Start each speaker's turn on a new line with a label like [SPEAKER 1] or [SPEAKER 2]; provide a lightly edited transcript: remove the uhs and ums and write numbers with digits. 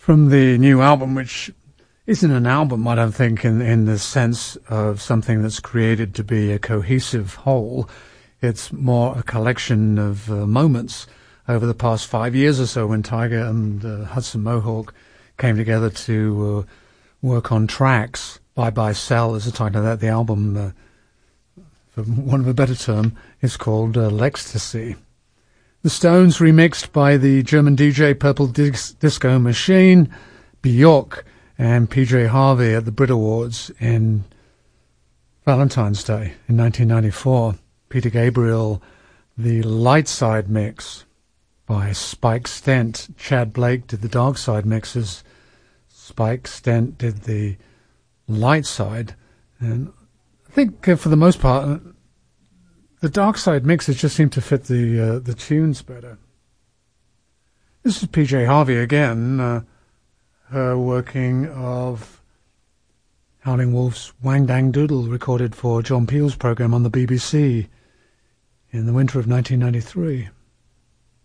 [SPEAKER 1] From the new album, which isn't an album, I don't think, in the sense of something that's created to be a cohesive whole. It's more a collection of moments over the past 5 years or so when Tiger and Hudson Mohawke came together to work on tracks. Bye Bye Cell is the title of that. The album, for want of a better term, is called L'Ecstasy. The Stones remixed by the German DJ Purple Disco Machine, Björk and PJ Harvey at the Brit Awards in Valentine's Day in 1994. Peter Gabriel, the Light Side mix by Spike Stent. Chad Blake did the Dark Side mixes. Spike Stent did the Light Side. And I think for the most part, the Dark Side mixes just seem to fit the tunes better. This is PJ Harvey again, her working of Howling Wolf's Wang Dang Doodle, recorded for John Peel's program on the BBC in the winter of 1993.